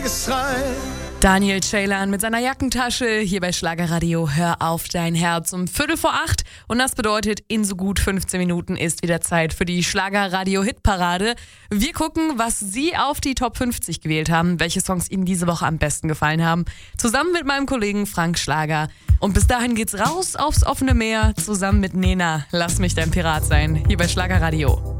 Geschrei. Daniel Ceylan mit seiner Jackentasche hier bei Schlagerradio Hör auf dein Herz um 7:45 und das bedeutet, in so gut 15 Minuten ist wieder Zeit für die Schlagerradio-Hitparade. Wir gucken, was Sie auf die Top 50 gewählt haben, welche Songs Ihnen diese Woche am besten gefallen haben, zusammen mit meinem Kollegen Frank Schlager. Und bis dahin geht's raus aufs offene Meer, zusammen mit Nena. Lass mich dein Pirat sein, hier bei Schlagerradio.